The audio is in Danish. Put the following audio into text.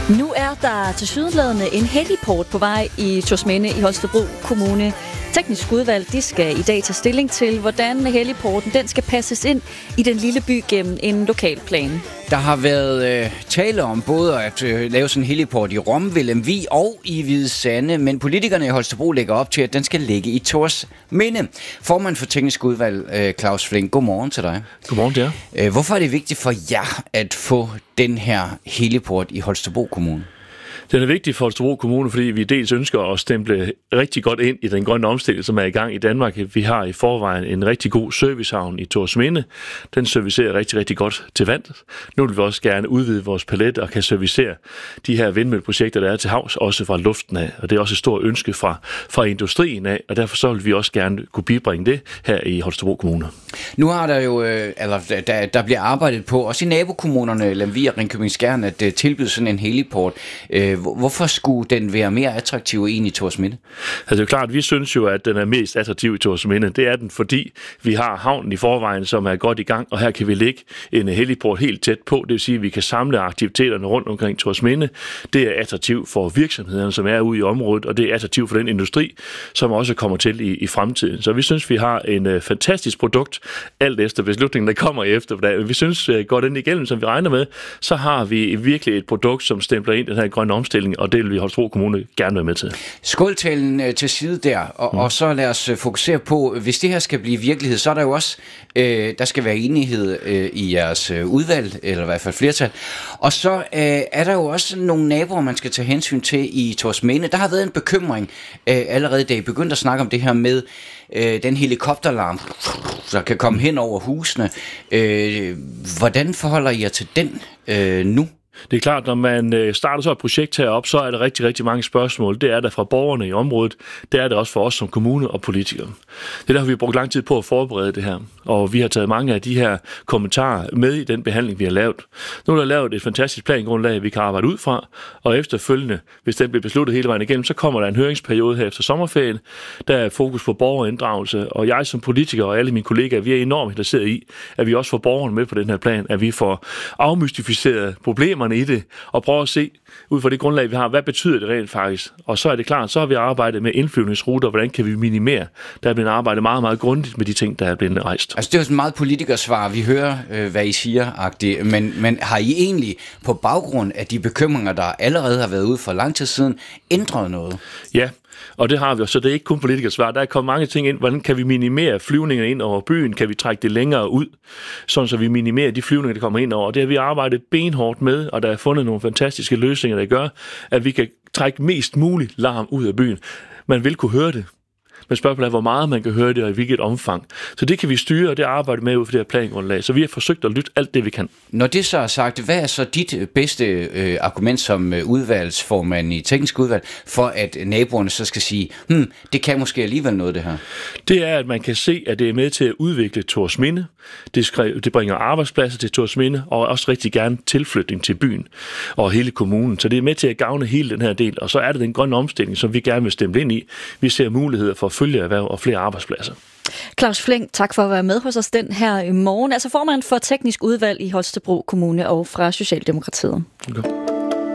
Nu er der tilsyneladende en heliport på vej i Thorsminde i Holstebro Kommune. Teknisk udvalg, de skal i dag tage stilling til, hvordan heliporten den skal passes ind i den lille by gennem en lokalplan. Der har været tale om både at lave sådan en heliport i Rom, ved Lemvig og i Hvide Sande, men politikerne i Holstebro lægger op til, at den skal ligge i Thorsminde. Formand for teknisk udvalg, Claus Flink, godmorgen til dig. Godmorgen til jer. Hvorfor er det vigtigt for jer at få den her heliport i Holstebro Kommune? Den er vigtig for Holstebro Kommune, fordi vi dels ønsker at stemple rigtig godt ind i den grønne omstilling, som er i gang i Danmark. Vi har i forvejen en rigtig god servicehavn i Thorsminde. Den servicerer rigtig, rigtig godt til vand. Nu vil vi også gerne udvide vores palet og kan servicere de her vindmølleprojekter, der er til havs, også fra luften af. Og det er også et stort ønske fra industrien af, og derfor så vil vi også gerne kunne bibringe det her i Holstebro Kommune. Nu har der jo, der bliver arbejdet på, også i nabokommunerne, Lemvig og Ringkøbing-Skjern, at tilbyde sådan en heliport. Hvorfor skulle den være mere attraktiv end i Thorsminde? Altså det er klart, vi synes jo, at den er mest attraktiv i Thorsminde. Det er den, fordi vi har havnen i forvejen, som er godt i gang, og her kan vi lægge en heliport helt tæt på. Det vil sige, at vi kan samle aktiviteterne rundt omkring Thorsminde. Det er attraktivt for virksomhederne, som er ude i området, og det er attraktivt for den industri, som også kommer til i fremtiden. Så vi synes, vi har en fantastisk produkt, alt efter beslutningen, der kommer efter. Vi synes, går den igennem, som vi regner med, så har vi virkelig et produkt, som stempler ind den her grønne omstilling, og det vil vi i Holstebro Kommune gerne være med til. Skåltalen til side der, og så lad os fokusere på, hvis det her skal blive virkelighed, så er der jo også, der skal være enighed i jeres udvalg, eller i hvert fald flertal, og så er der jo også nogle naboer, man skal tage hensyn til i Thorsminde. Der har været en bekymring allerede, da I begyndte at snakke om det her med den helikopterlarm, der kan komme hen over husene. Hvordan forholder I jer til den nu? Det er klart, når man starter så et projekt herop, så er der rigtig, rigtig mange spørgsmål. Det er der fra borgerne i området. Det er der også for os som kommune og politikere. Det er derfor, vi har brugt lang tid på at forberede det her. Og vi har taget mange af de her kommentarer med i den behandling, vi har lavet. Nu er der lavet et fantastisk plangrundlag, vi kan arbejde ud fra. Og efterfølgende, hvis den bliver besluttet hele vejen igennem, så kommer der en høringsperiode her efter sommerferien. Der er fokus på borgerinddragelse. Og jeg som politiker og alle mine kollegaer, vi er enormt interesseret i, at vi også får borgerne med på den her plan. At vi får afmystificeret problemerne i det, og prøve at se, ud fra det grundlag, vi har, hvad betyder det rent faktisk? Og så er det klart, så har vi arbejdet med indflyvningsruter, hvordan kan vi minimere? Der er blevet arbejdet meget, meget grundigt med de ting, der er blevet rejst. Altså det er jo sådan meget politikersvar, vi hører, hvad I siger-agtigt, men har I egentlig på baggrund af de bekymringer, der allerede har været ude for lang tid siden, ændret noget? Ja. Og det har vi, så det er ikke kun politikersvar. Der er kommet mange ting ind. Hvordan kan vi minimere flyvninger ind over byen? Kan vi trække det længere ud, sådan så vi minimerer de flyvninger, der kommer ind over? Det har vi arbejdet benhårdt med, og der er fundet nogle fantastiske løsninger, der gør, at vi kan trække mest muligt larm ud af byen. Man vil kunne høre det. Men spørgsmålet er, hvor meget man kan høre det, og i hvilket omfang. Så det kan vi styre, og det arbejder med ud for det her plangrundlag. Så vi har forsøgt at lytte alt det, vi kan. Når det så er sagt, hvad er så dit bedste argument som udvalgsformand i teknisk udvalg, for at naboerne så skal sige, det kan måske alligevel noget, det her? Det er, at man kan se, at det er med til at udvikle Thorsminde. Det bringer arbejdspladser til Thorsminde, og også rigtig gerne tilflytning til byen og hele kommunen. Så det er med til at gavne hele den her del. Og så er det den grønne omstilling, som vi gerne vil stemme ind i. Vi ser muligheder for følgeerhverv og flere arbejdspladser. Claus Flink, tak for at være med hos os den her morgen. Altså formand for teknisk udvalg i Holstebro Kommune og fra Socialdemokratiet. Okay.